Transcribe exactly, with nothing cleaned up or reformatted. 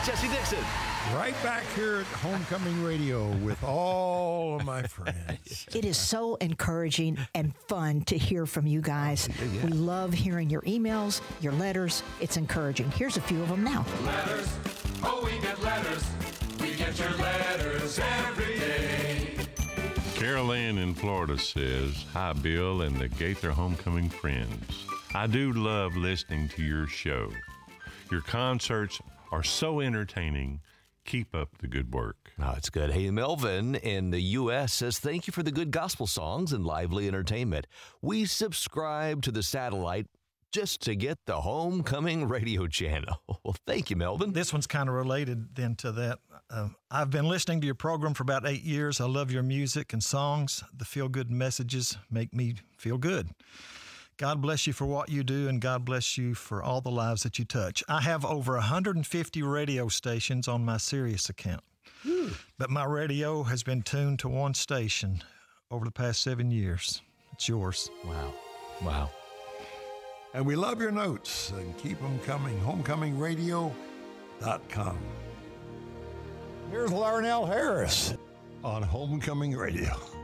Jesse Dixon. Right back here at Homecoming Radio with all of my friends. It is so encouraging and fun to hear from you guys. Yeah, yeah. We love hearing your emails, your letters. It's encouraging. Here's a few of them now. Letters, oh, we get letters. We get your letters every day. Carol Ann in Florida says, "Hi, Bill and the Gaither Homecoming friends. I do love listening to your show. Your concerts are so entertaining. Keep up the good work." Oh, it's good. Hey, Melvin in the U S says, "Thank you for the good gospel songs and lively entertainment. We subscribe to the satellite just to get the Homecoming Radio channel." Well, thank you, Melvin. This one's kind of related then to that. Uh, I've been listening to your program for about eight years. I love your music and songs. The feel-good messages make me feel good. God bless you for what you do, and God bless you for all the lives that you touch. I have over one hundred fifty radio stations on my Sirius account, Ooh. but my radio has been tuned to one station over the past seven years. It's yours. Wow. Wow. And we love your notes, and keep them coming. homecoming radio dot com. Here's Larnell Harris on Homecoming Radio.